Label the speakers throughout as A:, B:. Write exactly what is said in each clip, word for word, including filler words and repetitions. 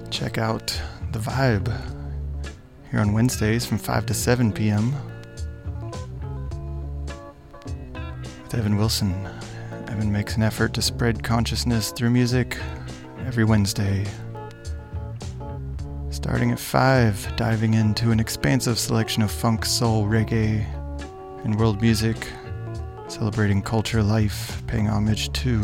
A: check out The Vibe here on Wednesdays from five to seven p.m. with Evan Wilson. Evan makes an effort to spread consciousness through music every Wednesday. Starting at five, diving into an expansive selection of funk, soul, reggae, and world music, celebrating culture, life, paying homage to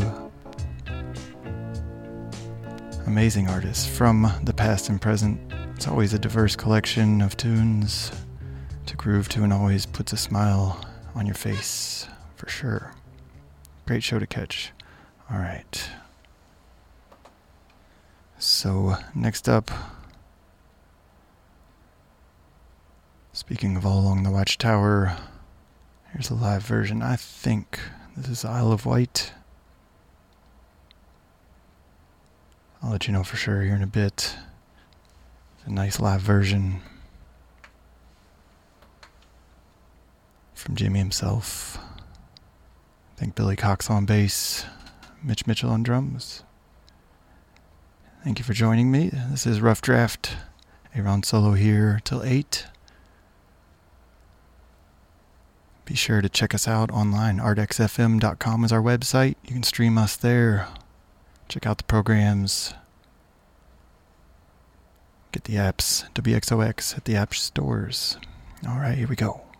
A: amazing artists from the past and present. It's always a diverse collection of tunes to groove to and always puts a smile on your face, for sure. Great show to catch. All right. So, next up, speaking of All Along the Watchtower, here's a live version. I think this is Isle of Wight. I'll let you know for sure here in a bit. It's a nice live version from Jimmy himself. I think Billy Cox on bass, Mitch Mitchell on drums. Thank you for joining me. This is Rough Draft. Aaron Solo here till eight. Be sure to check us out online. art x f m dot com is our website. You can stream us there. Check out the programs. Get the apps, W X O X, at the app stores. All right, here we go.